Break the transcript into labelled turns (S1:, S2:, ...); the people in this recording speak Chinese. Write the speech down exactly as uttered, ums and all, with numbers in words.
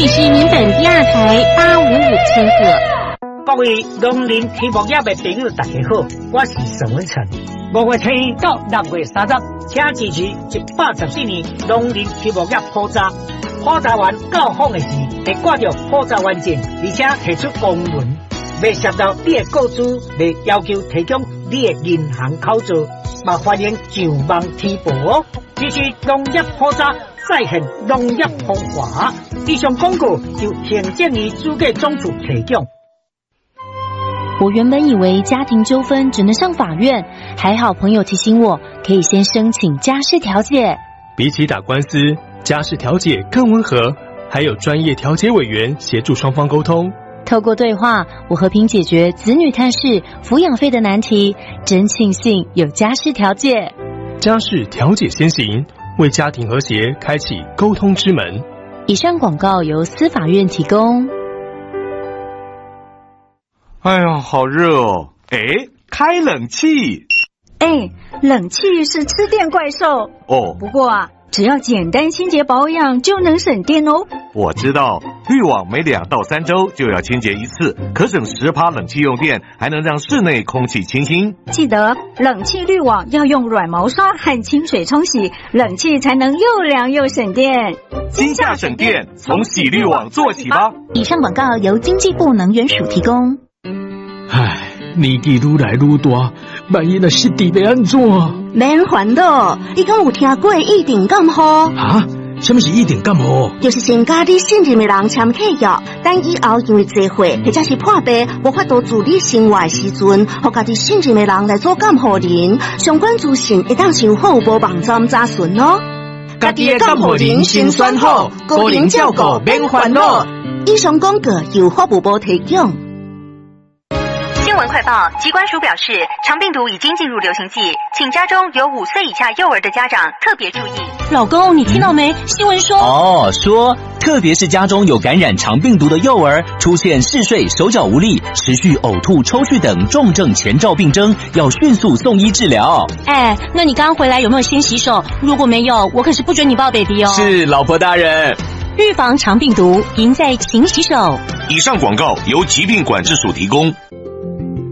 S1: 里是民本第二台八五五千赫。
S2: 各位农林畜牧业的朋友，大家好，我是沈文成。五月七日到六月三十，请支持一百十四年农林畜牧业普查。普查完到访的时，会挂着普查完证，而且提出公文，未涉到你的个资，未要求提供你的银行口座，嘛欢迎上网提报哦。支持农业普查，再现农业风华。以上广告由行政院主计总处提供。
S3: 我原本以为家庭纠纷只能上法院，还好朋友提醒我，可以先申请家事调解。
S4: 比起打官司，家事调解更温和，还有专业调解委员协助双方沟通。
S3: 透过对话，我和平解决子女探视、抚养费的难题，真庆幸有家事调解。
S4: 家事调解先行，为家庭和谐开启沟通之门。
S3: 以上广告由司法院提供。
S5: 哎呀，好热哦！哎，开冷气。
S6: 哎，冷气是吃电怪兽
S5: 哦。
S6: 不过啊，只要简单清洁保养就能省电哦。
S5: 我知道，滤网每两到三周就要清洁一次，可省十趴冷气用电，还能让室内空气清新。
S6: 记得冷气滤网要用软毛刷和清水冲洗，冷气才能又凉又省电。
S5: 今夏省电，从洗滤网做起吧。
S3: 以上广告由经济部能源署提供。
S7: 唉，年纪愈来愈大，万一若失智要安怎？
S8: 免烦恼，你敢有听过一定感冒？
S7: 啊？什么是一定感冒？
S8: 就是先甲你信任的人签契约，等以后因为聚会或者是破病无法度自理生活的时阵，互家己信任的人来做监护人。相关资讯会当上户无网站查询哦。
S7: 家己的监护人先选好，个人照顾免烦恼。
S8: 以上广告由法务部提供。
S9: 新闻快报，疾管署表示，肠病毒已经进入流行季，请家中有五岁以下幼儿的家长特别注意。
S3: 老公，你听到没？新闻说
S10: 哦，说特别是家中有感染肠病毒的幼儿，出现嗜睡、手脚无力、持续呕吐、抽搐等重症前兆病征，要迅速送医治疗。
S3: 哎，那你刚回来有没有先洗手？如果没有，我可是不准你抱 baby 哦。
S10: 是，老婆大人。
S3: 预防肠病毒，赢在勤洗手。
S11: 以上广告由疾病管制署提供。